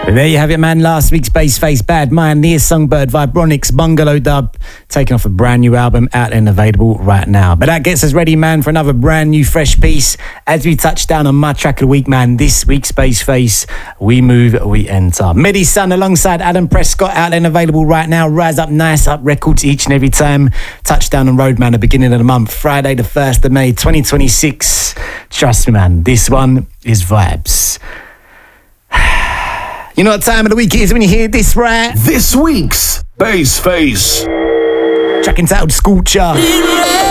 There you have it, man. Last week's Bassface, Bad Mind, Near Songbird, Vibronics, Bungalow Dub, taking off a brand new album out and available right now. But that gets us ready, man, for another brand new fresh piece. As we touch down on my track of the week, man, this week's Bassface, we move, we enter. Medi Sun alongside Adam Prescott, out and available right now. Rise Up Nice Up Records each and every time. Touchdown on road, man, the beginning of the month, Friday the 1st of May, 2026. Trust me, man, this one is vibes. You know what time of the week it is when you hear this, right? This week's Bassface. Track entitled Scorcher.